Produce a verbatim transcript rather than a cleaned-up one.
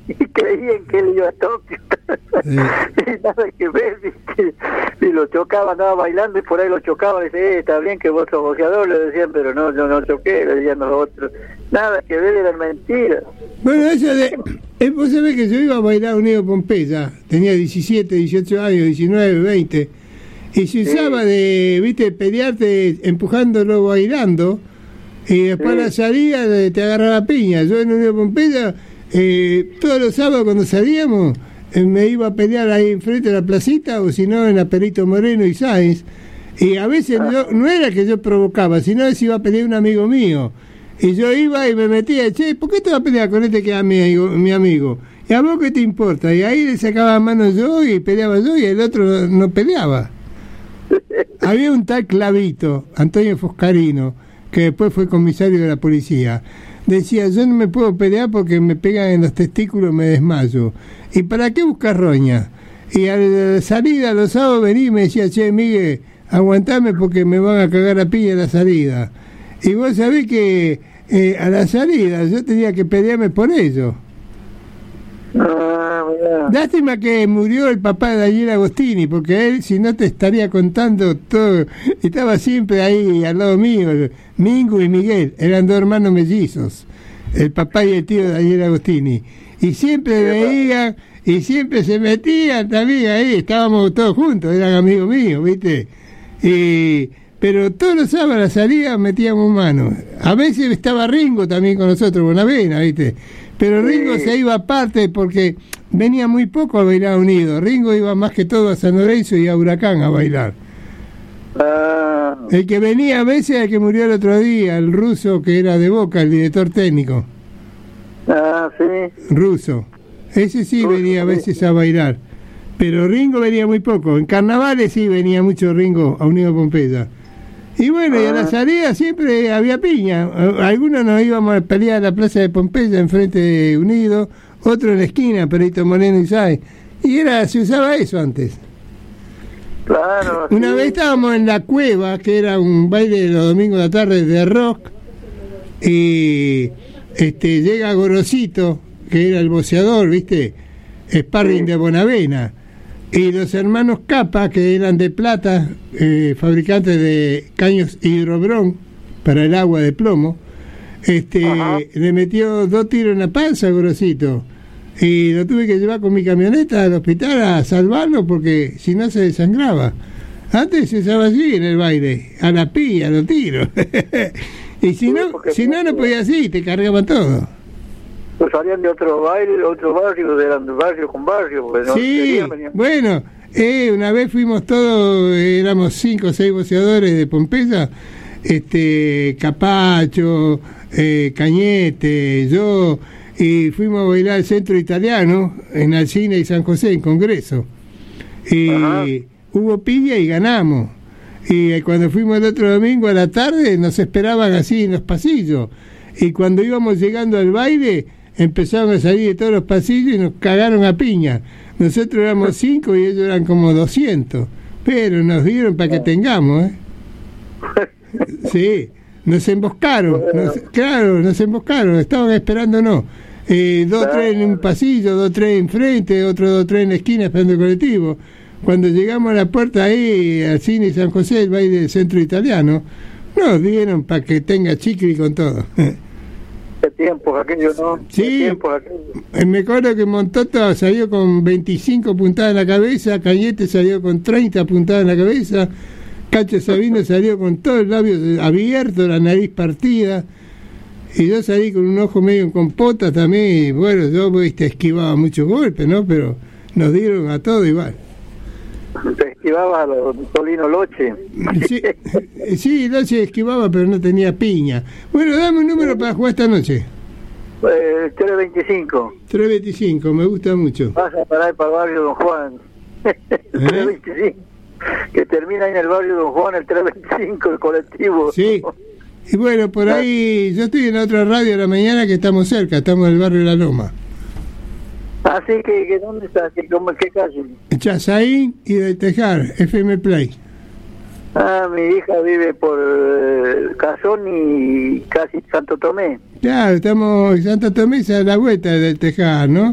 y creían que él iba a Tokio. Sí. Y nada que ver, ¿viste? Y lo chocaba, andaba bailando y por ahí lo chocaba, y dice, eh, está bien que vos sos boxeador, le decían, pero no, yo no choqué, le decían los otros. Nada que ver, eran mentiras. Bueno, eso de... Eh, vos sabés que yo iba a bailar Unido Pompeya, tenía diecisiete, dieciocho años, diecinueve, veinte, y se usaba sí. de, viste, pelearte empujándolo bailando, y después sí. la salida de, te agarraba piña. Yo en Unido Pompeya, eh, todos los sábados cuando salíamos, eh, me iba a pelear ahí enfrente de la placita, o si no en la Perito Moreno y Sáenz, y a veces ah. yo, no era que yo provocaba, sino que se iba a pelear un amigo mío. Y yo iba y me metía, che, ¿por qué te vas a pelear con este que es mi amigo, mi amigo? ¿Y a vos qué te importa? Y ahí le sacaba mano yo y peleaba yo y el otro no, no peleaba. Había un tal Clavito, Antonio Foscarino, que después fue comisario de la policía. Decía, yo no me puedo pelear porque me pegan en los testículos, me desmayo. ¿Y para qué buscar roña? Y a la salida, los sábados venía y me decía, che, Miguel, aguantame porque me van a cagar a piña en la salida. Y vos sabés que eh, a la salida yo tenía que pelearme por ello. Ah, Lástima que murió el papá de Daniel Agostini, porque él, si no, te estaría contando todo. Estaba siempre ahí al lado mío. Mingo y Miguel eran dos hermanos mellizos, el papá y el tío de Daniel Agostini. Y siempre veían y siempre se metían también ahí. Estábamos todos juntos, eran amigos míos, ¿viste? Y... pero todos los sábados a la salida metíamos mano. A veces estaba Ringo también con nosotros, Bonavena, ¿viste? Pero Ringo sí. se iba aparte porque venía muy poco a bailar unido. Ringo iba más que todo a San Lorenzo y a Huracán a bailar. Ah. El que venía a veces el que murió el otro día, el ruso que era de Boca, el director técnico. Ah, sí. Ruso. Ese sí ruso, venía a veces sí. a bailar. Pero Ringo venía muy poco. En carnavales sí venía mucho Ringo a Unido Pompeya. Y bueno, y a la salida siempre había piña. Algunos nos íbamos a pelear a la plaza de Pompeya enfrente de Unido, otro en la esquina, Perito Moreno y Sáenz. Y era, se usaba eso antes. Claro. Una sí. vez estábamos en la Cueva, que era un baile de los domingos de la tarde de rock, y este llega Gorosito, que era el boxeador, ¿viste? Sparring sí. de Bonavena. Y los hermanos Capa, que eran de Plata, eh, fabricantes de caños hidrobrón para el agua de plomo, este Ajá. le metió dos tiros en la panza a Gorosito. Y lo tuve que llevar con mi camioneta al hospital a salvarlo porque si no se desangraba. Antes se usaba así en el baile, a la pilla, a los tiros. Y si no, si no, no podía así, te cargaban todo. Pues salían de otro baile, otro barrio, eran de barrio con barrio. Pues no sí, querían, venían. Bueno, eh, una vez fuimos todos, eh, éramos cinco o seis boxeadores de Pompeya, este, Capacho, eh, Cañete, yo, y fuimos a bailar al Centro Italiano, en Alcina y San José, en Congreso. Y Ajá. hubo piña y ganamos. Y cuando fuimos el otro domingo a la tarde, nos esperaban así en los pasillos. Y cuando íbamos llegando al baile, empezaron a salir de todos los pasillos y nos cagaron a piña. Nosotros éramos cinco y ellos eran como doscientos. Pero nos dieron para que tengamos, ¿eh? Sí, nos emboscaron. Nos, claro, nos emboscaron, estaban esperándonos. Eh, dos, tres en un pasillo, dos, tres enfrente, otro dos, tres en la esquina esperando el colectivo. Cuando llegamos a la puerta ahí, al cine San José, el baile del Centro Italiano, nos dieron para que tenga chicle con todo. ¿Qué tiempos aquellos, no? Sí, tiempos aquellos? Me acuerdo que Montoto salió con veinticinco puntadas en la cabeza, Cañete salió con treinta puntadas en la cabeza, Cacho Sabino salió con todos los labios abiertos, la nariz partida, y yo salí con un ojo medio en compota también, y bueno, yo viste, esquivaba muchos golpes, ¿no? Pero nos dieron a todo igual. Te esquivaba a los Tolino Loche. Sí, sí, Loche esquivaba, pero no tenía piña. Bueno, dame un número para jugar esta noche. Eh, tres veinticinco. tres veinticinco, me gusta mucho. Vas a parar para el barrio Don Juan. ¿Eh? tres veinticinco. Que termina ahí en el barrio Don Juan, el tres veinticinco, el colectivo. Sí. Y bueno, por ahí, yo estoy en la otra radio a la mañana que estamos cerca, estamos en el barrio La Loma. Así que, que ¿dónde estás? ¿Qué, qué calle? Chazaín y de Tejar, F M Play. Ah, mi hija vive por eh, Cazón y casi Santo Tomé. Claro, estamos en Santo Tomé, a la vuelta de Tejar, ¿no?